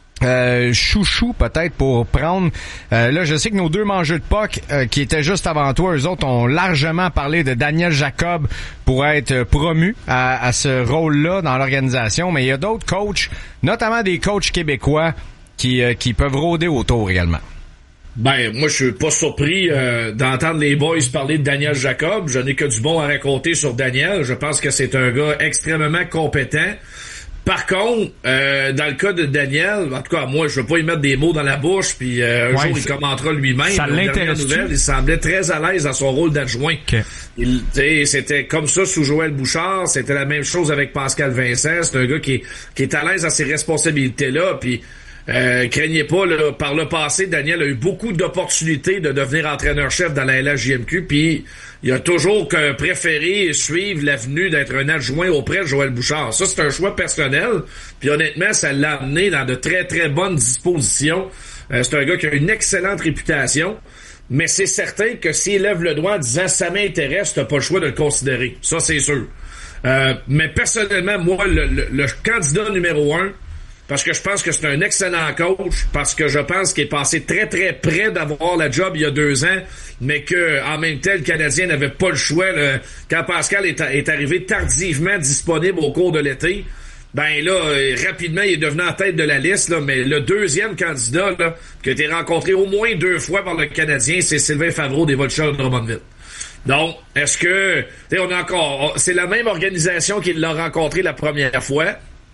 Euh, chouchou peut-être pour prendre euh, là je sais que nos deux mangeux de puck euh, qui étaient juste avant toi, eux autres ont largement parlé de Daniel Jacob pour être promu à, à ce rôle-là dans l'organisation, mais il y a d'autres coachs, notamment des coachs québécois qui, euh, qui peuvent rôder autour également. Ben, moi, je suis pas surpris euh, d'entendre les boys parler de Daniel Jacob. Je n'ai que du bon à raconter sur Daniel. Je pense que c'est un gars extrêmement compétent. Par contre, euh, dans le cas de Daniel, en tout cas, moi, je veux pas y mettre des mots dans la bouche, puis euh, un ouais, jour, il commentera lui-même. Ça l'intéresse. Nouvelle, il semblait très à l'aise dans son rôle d'adjoint. Okay. Il, c'était comme ça sous Joël Bouchard, c'était la même chose avec Pascal Vincent. C'est un gars qui est, qui est à l'aise dans ses responsabilités-là, puis Euh, craignez pas, là, par le passé, Daniel a eu beaucoup d'opportunités de devenir entraîneur-chef dans la L H J M Q, puis il a toujours qu'un préféré suivre l'avenue d'être un adjoint auprès de Joël Bouchard. Ça, c'est un choix personnel, puis honnêtement, ça l'a amené dans de très, très bonnes dispositions. Euh, c'est un gars qui a une excellente réputation, mais c'est certain que s'il lève le doigt en disant « ça m'intéresse », t'as pas le choix de le considérer. Ça, c'est sûr. Euh, mais personnellement, moi, le, le, le candidat numéro un, parce que je pense que c'est un excellent coach, parce que je pense qu'il est passé très, très près d'avoir la job il y a deux ans, mais que en même temps, le Canadien n'avait pas le choix. Là, quand Pascal est, est arrivé tardivement disponible au cours de l'été, ben là, rapidement, il est devenu en tête de la liste, là, mais le deuxième candidat là, qui a été rencontré au moins deux fois par le Canadien, c'est Sylvain Favreau des Vultures de Drummondville. Donc, est-ce que... on a encore, c'est la même organisation qui l'a rencontré la première fois.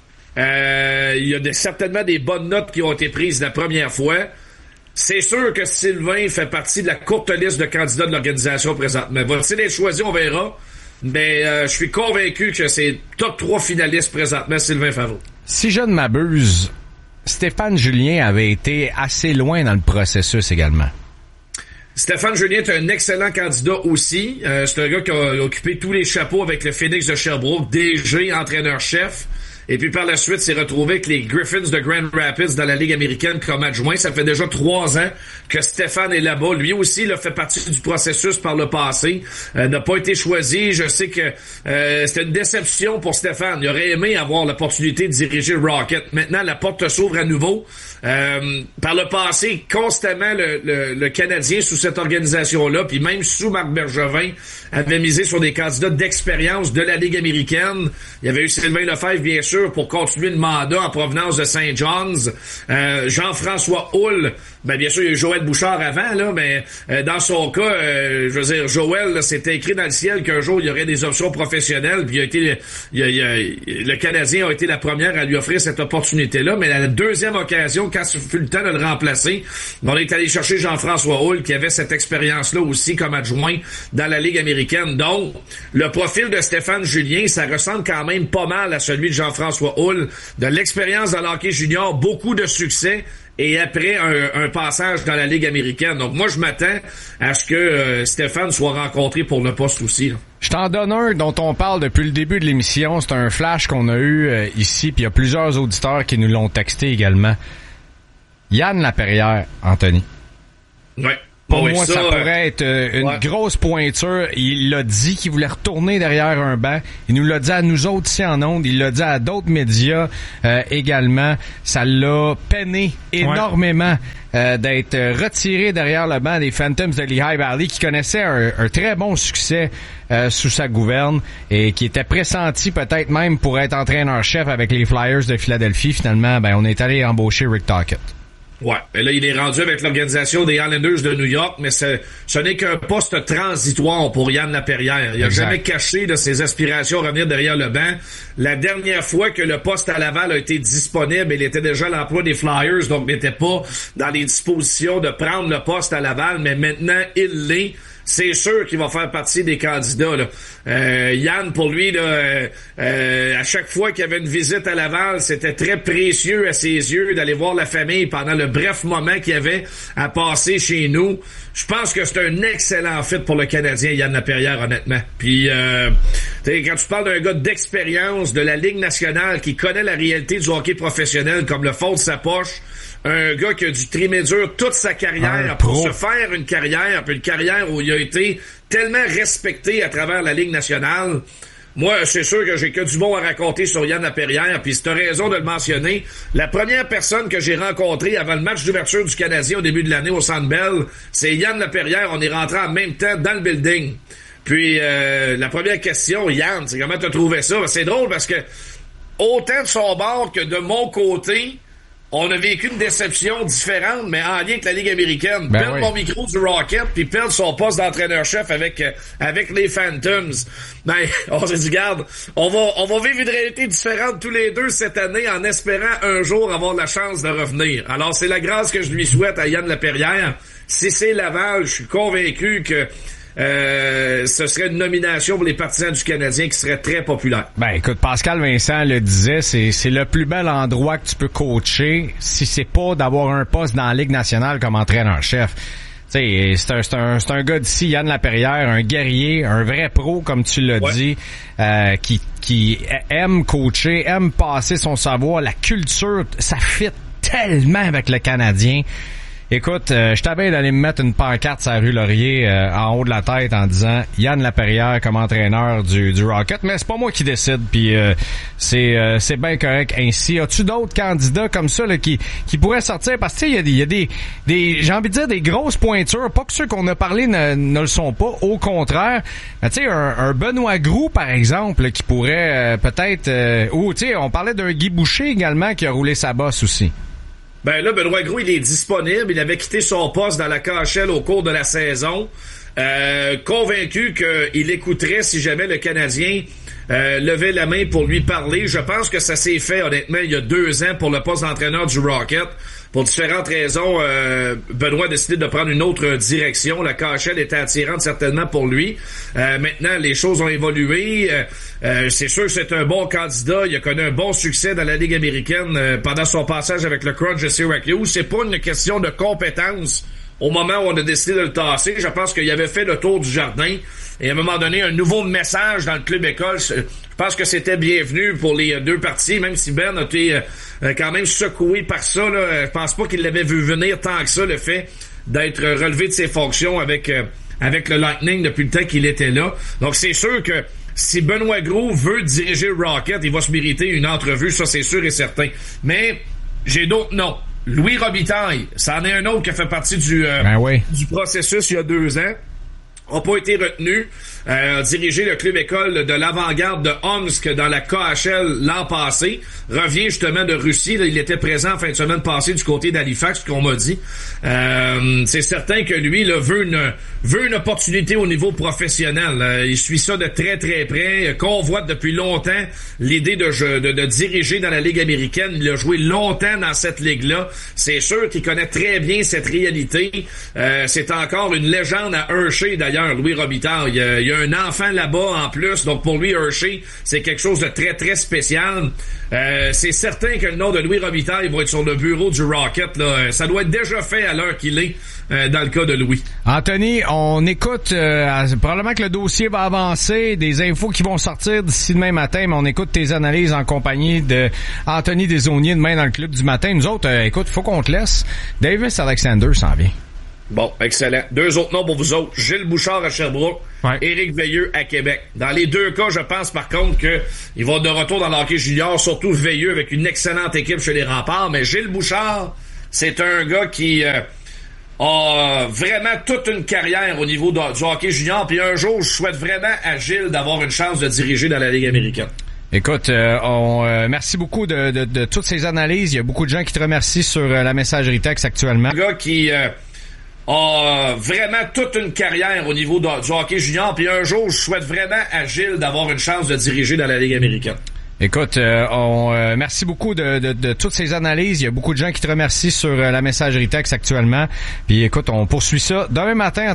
Euh, il y a des, certainement des bonnes notes qui ont été prises la première fois. C'est sûr que Sylvain fait partie de la courte liste de candidats de l'organisation présentement. Va-t-il être choisi? On verra. Mais euh, je suis convaincu que c'est top trois finalistes présentement, Sylvain Favreau. Si je ne m'abuse, Stéphane Julien avait été assez loin dans le processus également. Stéphane Julien est un excellent candidat aussi. Euh, c'est un gars qui a occupé tous les chapeaux avec le Phoenix de Sherbrooke, D G, entraîneur-chef. Et puis par la suite, s'est retrouvé avec les Griffins de Grand Rapids dans la Ligue américaine comme adjoint. Ça fait déjà trois ans que Stéphane est là-bas. Lui aussi, il a fait partie du processus par le passé. Euh, n'a pas été choisi. Je sais que euh, c'était une déception pour Stéphane. Il aurait aimé avoir l'opportunité de diriger le Rocket. Maintenant, la porte s'ouvre à nouveau. Euh, par le passé, constamment, le, le, le Canadien sous cette organisation-là, puis même sous Marc Bergevin, avait misé sur des candidats d'expérience de la Ligue américaine. Il y avait eu Sylvain Lefebvre, bien sûr, pour continuer le mandat en provenance de Saint John's. Euh, Jean-François Houle, ben bien sûr, il y a eu Joël Bouchard avant, là, mais euh, dans son cas, euh, je veux dire, Joël, là, c'était écrit dans le ciel qu'un jour, il y aurait des options professionnelles, puis il a été, il a, il a, le Canadien a été la première à lui offrir cette opportunité-là, mais la deuxième occasion, quand ce fut le temps de le remplacer, on est allé chercher Jean-François Houle, qui avait cette expérience-là aussi comme adjoint dans la Ligue américaine. Donc, le profil de Stéphane Julien, ça ressemble quand même pas mal à celui de Jean-François Houle, de l'expérience dans l'hockey junior, beaucoup de succès, et après un, un passage dans la Ligue américaine. Donc moi, je m'attends à ce que euh, Stéphane soit rencontré pour le poste aussi, là. Je t'en donne un dont on parle depuis le début de l'émission. C'est un flash qu'on a eu euh, ici, puis il y a plusieurs auditeurs qui nous l'ont texté également. Yann Laperrière, Anthony. Ouais. Pour oui, moi, ça, ça pourrait être euh, une ouais. grosse pointure. Il l'a dit qu'il voulait retourner derrière un banc. Il nous l'a dit à nous autres ici en ondes. Il l'a dit à d'autres médias euh, également. Ça l'a peiné énormément ouais. euh, d'être retiré derrière le banc des Phantoms de Lehigh Valley, qui connaissaient un, un très bon succès euh, sous sa gouverne et qui était pressenti peut-être même pour être entraîneur-chef avec les Flyers de Philadelphie. Finalement, ben on est allé embaucher Rick Tocchet. Ouais. Et là, il est rendu avec l'organisation des Islanders de New York, mais ce, ce n'est qu'un poste transitoire pour Yann Laperrière. Il n'a jamais caché de ses aspirations à revenir derrière le banc. La dernière fois que le poste à Laval a été disponible, il était déjà à l'emploi des Flyers, donc n'était pas dans les dispositions de prendre le poste à Laval, mais maintenant, il l'est. c'est sûr qu'il va faire partie des candidats. Là. Euh, Yann, pour lui, là, euh, euh, à chaque fois qu'il y avait une visite à Laval, c'était très précieux à ses yeux d'aller voir la famille pendant le bref moment qu'il y avait à passer chez nous. Je pense que c'est un excellent fit pour le Canadien, Yann Laperrière, honnêtement. Puis, euh, quand tu parles d'un gars d'expérience de la Ligue nationale qui connaît la réalité du hockey professionnel comme le fond de sa poche, un gars qui a dû trimer dur toute sa carrière un pour pro. se faire une carrière, puis une carrière où il a été tellement respecté à travers la Ligue nationale. Moi, c'est sûr que j'ai que du bon à raconter sur Yann Laperrière, puis si t'as raison de le mentionner, la première personne que j'ai rencontrée avant le match d'ouverture du Canadien au début de l'année au Centre Bell, c'est Yann Laperrière. On est rentré en même temps dans le building. Puis, euh, la première question, Yann, c'est comment t'as trouvé ça? Ben, c'est drôle parce que autant de son bord que de mon côté, on a vécu une déception différente, mais en lien avec la Ligue américaine. Ben perdre oui. mon micro du Rocket, puis perdre son poste d'entraîneur-chef avec euh, avec les Phantoms. Ben, on s'est dit, garde, on va, on va vivre une réalité différente tous les deux cette année en espérant un jour avoir la chance de revenir. Alors, c'est la grâce que je lui souhaite à Yann Laperrière. Si c'est Laval, je suis convaincu que Euh, ce serait une nomination pour les partisans du Canadien qui serait très populaire. Ben écoute, Pascal Vincent le disait, c'est c'est le plus bel endroit que tu peux coacher si c'est pas d'avoir un poste dans la Ligue nationale comme entraîneur-chef. Tu sais, c'est un, c'est un, c'est un gars d'ici, Yann Laperrière, un guerrier, un vrai pro, comme tu l'as ouais. dit, euh, qui, qui aime coacher, aime passer son savoir, la culture, ça fit tellement avec le Canadien. Écoute, euh, je t'avais d'aller me mettre une pancarte sur la rue Laurier euh, en haut de la tête en disant Yann Laperrière comme entraîneur du, du Rocket, mais c'est pas moi qui décide, puis euh, c'est euh, c'est bien correct ainsi. As-tu d'autres candidats comme ça là, qui qui pourraient sortir? Parce que tu sais, il y a des, il y a des, des j'ai envie de dire des grosses pointures, pas que ceux qu'on a parlé ne, ne le sont pas, au contraire. Tu sais, un, un Benoît Groulx, par exemple, qui pourrait euh, peut-être... Euh, ou tu sais, on parlait d'un Guy Boucher également qui a roulé sa bosse aussi. Ben là, Benoît Groulx, il est disponible. Il avait quitté son poste dans la K H L au cours de la saison. Euh, convaincu qu'il écouterait si jamais le Canadien euh, levait la main pour lui parler. Je pense que ça s'est fait, honnêtement, il y a deux ans pour le poste d'entraîneur du Rocket. Pour différentes raisons, euh, Benoît a décidé de prendre une autre direction. La K H L était attirante certainement pour lui. Euh, maintenant, les choses ont évolué. Euh, euh, c'est sûr que c'est un bon candidat. Il a connu un bon succès dans la Ligue américaine euh, pendant son passage avec le Crunch de Syracuse. C'est pas une question de compétence. Au moment où on a décidé de le tasser, je pense qu'il avait fait le tour du jardin. Et à un moment donné, un nouveau message dans le club école, je pense que c'était bienvenu pour les deux parties, même si Ben a été euh, quand même secoué par ça. Là. Je pense pas qu'il l'avait vu venir tant que ça, le fait d'être relevé de ses fonctions avec euh, avec le Lightning depuis le temps qu'il était là. Donc c'est sûr que si Benoît Groulx veut diriger le Rocket, il va se mériter une entrevue, ça c'est sûr et certain. Mais j'ai d'autres noms. Louis Robitaille, ça en est un autre qui a fait partie du, euh, ben oui. du processus il y a deux ans. N'a pas été retenu, euh, a dirigé le club école de l'avant-garde de Omsk dans la K H L l'an passé, revient justement de Russie, là, il était présent en fin de semaine passée du côté d'Halifax, qu'on m'a dit. Euh, c'est certain que lui là, veut une veut une opportunité au niveau professionnel. Euh, il suit ça de très très près, convoite depuis longtemps l'idée de, de, de diriger dans la Ligue américaine. Il a joué longtemps dans cette ligue-là. C'est sûr qu'il connaît très bien cette réalité. Euh, c'est encore une légende à Hershey d'ailleurs, Louis Robitaille. Il y a, il y a un enfant là-bas en plus, donc pour lui Hershey, c'est quelque chose de très très spécial. Euh, c'est certain que le nom de Louis Robitaille va être sur le bureau du Rocket. Là. Ça doit être déjà fait à l'heure qu'il est euh, dans le cas de Louis. Anthony, on écoute, euh, probablement que le dossier va avancer, des infos qui vont sortir d'ici demain matin, mais on écoute tes analyses en compagnie de Anthony Desaulniers demain dans le club du matin. Nous autres, euh, écoute, faut qu'on te laisse. Davis Alexander s'en vient. Bon, excellent. Deux autres noms pour vous autres. Gilles Bouchard à Sherbrooke, ouais. Éric Veilleux à Québec. Dans les deux cas, je pense par contre que il va de retour dans l'hockey junior, surtout Veilleux avec une excellente équipe chez les Remparts. Mais Gilles Bouchard, c'est un gars qui euh, a vraiment toute une carrière au niveau de, du hockey junior. Puis un jour, je souhaite vraiment à Gilles d'avoir une chance de diriger dans la Ligue américaine. Écoute, euh, on euh, merci beaucoup de, de, de toutes ces analyses. Il y a beaucoup de gens qui te remercient sur euh, la messagerie texte actuellement. Un gars qui... Euh, a vraiment toute une carrière au niveau de, du hockey junior. Puis un jour, je souhaite vraiment à Gilles d'avoir une chance de diriger dans la Ligue américaine. Écoute, euh, on euh, merci beaucoup de, de, de toutes ces analyses. Il y a beaucoup de gens qui te remercient sur euh, la messagerie texte actuellement. Puis écoute, on poursuit ça demain matin.